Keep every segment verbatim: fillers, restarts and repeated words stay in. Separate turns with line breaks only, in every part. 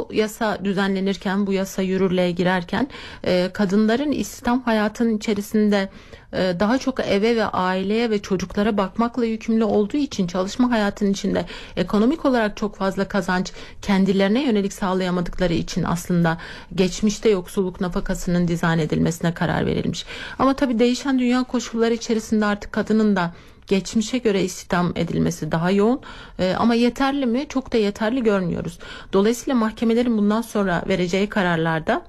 yasa düzenlenirken, bu yasa yürürlüğe girerken e, kadınların istihdam hayatının içerisinde e, daha çok eve ve aileye ve çocuklara bakmakla yükümlü olduğu için çalışma hayatının içinde ekonomik olarak çok fazla kazanç kendilerine yönelik sağlayamadıkları için aslında geçmişte yoksulluk nafakasının dizayn edilmesine karar verilmiş. Ama tabii değişen dünya koşulları içerisinde artık kadının da geçmişe göre istihdam edilmesi daha yoğun ee, ama yeterli mi? Çok da yeterli görmüyoruz. Dolayısıyla mahkemelerin bundan sonra vereceği kararlarda,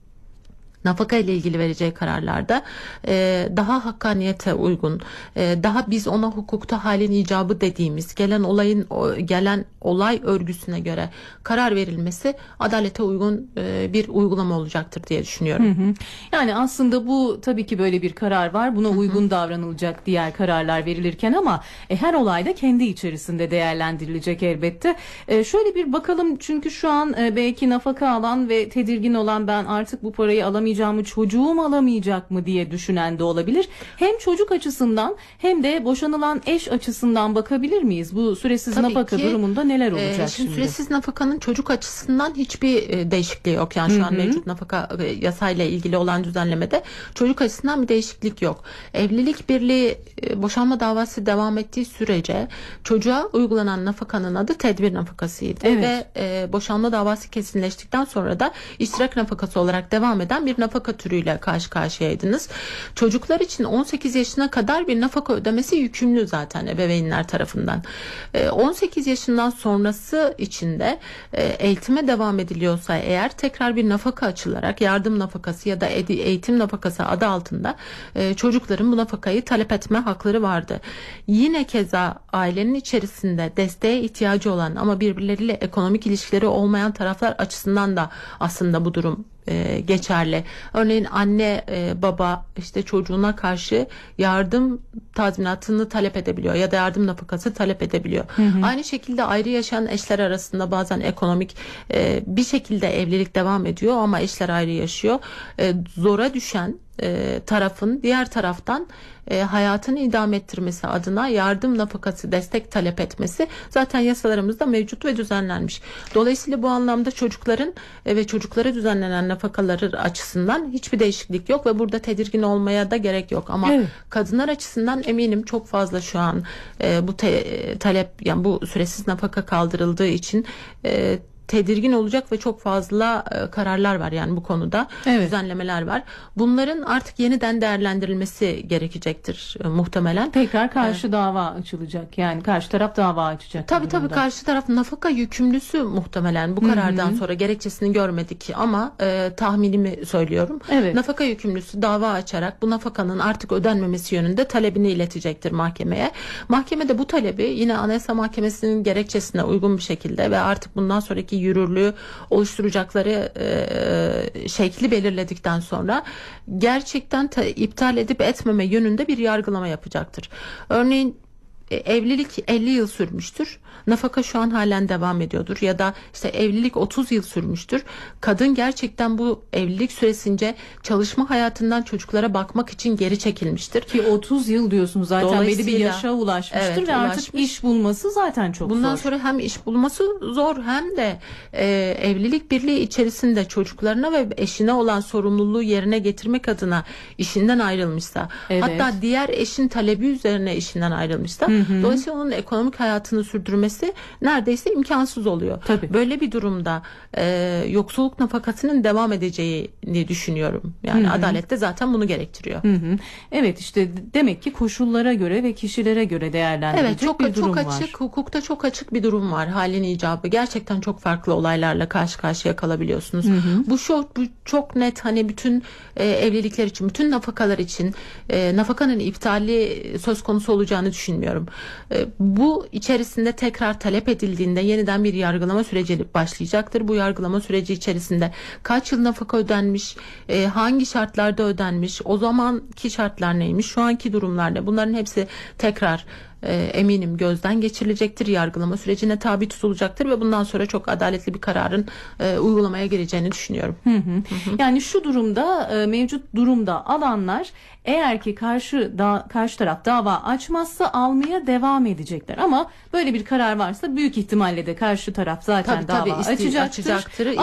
nafaka ile ilgili vereceği kararlarda e, daha hakkaniyete uygun, e, daha biz ona hukukta halin icabı dediğimiz gelen olayın o, gelen olay örgüsüne göre karar verilmesi adalete uygun e, bir uygulama olacaktır diye düşünüyorum.
Hı hı. Yani aslında bu tabii ki böyle bir karar var. Buna uygun hı hı. davranılacak diğer kararlar verilirken ama e, her olayda kendi içerisinde değerlendirilecek elbette. E, şöyle bir bakalım çünkü şu an e, belki nafaka alan ve tedirgin olan ben artık bu parayı alamayacağım mı, çocuğum alamayacak mı diye düşünen de olabilir. Hem çocuk açısından hem de boşanılan eş açısından bakabilir miyiz? Bu süresiz
Tabii
nafaka
ki,
durumunda neler olacak
e, şimdi?
şimdi?
Süresiz nafakanın çocuk açısından hiçbir e, değişikliği yok. Yani şu Hı-hı. an mevcut nafaka e, yasayla ilgili olan düzenlemede çocuk açısından bir değişiklik yok. Evlilik birliği e, boşanma davası devam ettiği sürece çocuğa uygulanan nafakanın adı tedbir nafakasıydı. Evet. Ve e, boşanma davası kesinleştikten sonra da iştirak nafakası olarak devam eden bir nafaka türüyle karşı karşıyaydınız. Çocuklar için on sekiz yaşına kadar bir nafaka ödemesi yükümlü zaten ebeveynler tarafından. on sekiz yaşından sonrası için de eğitime devam ediliyorsa eğer tekrar bir nafaka açılarak yardım nafakası ya da eğitim nafakası adı altında çocukların bu nafakayı talep etme hakları vardı. Yine keza ailenin içerisinde desteğe ihtiyacı olan ama birbirleriyle ekonomik ilişkileri olmayan taraflar açısından da aslında bu durum e, geçerli. Örneğin anne e, baba işte çocuğuna karşı yardım tazminatını talep edebiliyor ya da yardım nafakası talep edebiliyor. Hı hı. Aynı şekilde ayrı yaşayan eşler arasında bazen ekonomik e, bir şekilde evlilik devam ediyor ama eşler ayrı yaşıyor. E, zora düşen e, tarafın diğer taraftan e, hayatını idame ettirmesi adına yardım nafakası destek talep etmesi zaten yasalarımızda mevcut ve düzenlenmiş. Dolayısıyla bu anlamda çocukların e, ve çocuklara düzenlenen nafakaları açısından hiçbir değişiklik yok ve burada tedirgin olmaya da gerek yok. Ama evet. kadınlar açısından eminim çok fazla şu an e, bu te, talep yani bu süresiz nafaka kaldırıldığı için e, tedirgin olacak ve çok fazla e, kararlar var yani bu konuda evet. düzenlemeler var. Bunların artık yeniden değerlendirilmesi gerekecektir e, muhtemelen.
Tekrar karşı ee, dava açılacak yani karşı taraf dava açacak.
Tabii tabii karşı taraf nafaka yükümlüsü muhtemelen bu karardan Hı-hı. sonra gerekçesini görmedik ama e, tahminimi söylüyorum. Evet. Nafaka yükümlüsü dava açarak bu nafakanın artık ödenmemesi yönünde talebini iletecektir mahkemeye. Mahkeme de bu talebi yine Anayasa Mahkemesi'nin gerekçesine uygun bir şekilde ve artık bundan sonraki yürürlüğü oluşturacakları e, şekli belirledikten sonra gerçekten ta, iptal edip etmeme yönünde bir yargılama yapacaktır. Örneğin e, evlilik elli yıl sürmüştür. Nafaka şu an halen devam ediyordur ya da işte evlilik otuz yıl sürmüştür. Kadın gerçekten bu evlilik süresince çalışma hayatından çocuklara bakmak için geri çekilmiştir.
Ki otuz yıl diyorsunuz zaten belli bir yaşa ulaşmıştır evet, ve ulaşmış. Artık iş bulması zaten çok
Bundan
zor.
Bundan sonra hem iş bulması zor hem de e, evlilik birliği içerisinde çocuklarına ve eşine olan sorumluluğu yerine getirmek adına işinden ayrılmışsa evet. hatta diğer eşin talebi üzerine işinden ayrılmışsa hı hı. dolayısıyla onun ekonomik hayatını sürdürmesi neredeyse imkansız oluyor. Tabii. Böyle bir durumda e, yoksulluk nafakasının devam edeceğini düşünüyorum. Yani hı hı. adalet de zaten bunu gerektiriyor.
Hı hı. Evet işte demek ki koşullara göre ve kişilere göre değerlendirilecek
evet, çok,
bir durum
çok
var.
Açık, hukukta çok açık bir durum var. Halin icabı. Gerçekten çok farklı olaylarla karşı karşıya kalabiliyorsunuz. Hı hı. Bu, çok, bu çok net hani bütün e, evlilikler için, bütün nafakalar için e, nafakanın iptali söz konusu olacağını düşünmüyorum. E, bu içerisinde tekrar talep edildiğinde yeniden bir yargılama süreci başlayacaktır. Bu yargılama süreci içerisinde kaç yıl nafaka ödenmiş, e, hangi şartlarda ödenmiş, o zamanki şartlar neymiş, şu anki durumlar ne? Bunların hepsi tekrar e, eminim gözden geçirilecektir. Yargılama sürecine tabi tutulacaktır ve bundan sonra çok adaletli bir kararın e, uygulamaya gireceğini düşünüyorum.
Hı hı. Hı hı. Yani şu durumda e, mevcut durumda alanlar eğer ki karşı da, karşı taraf dava açmazsa almaya devam edecekler. Ama böyle bir karar varsa büyük ihtimalle de karşı taraf zaten tabii, dava tabii, açacaktır.
açacaktır.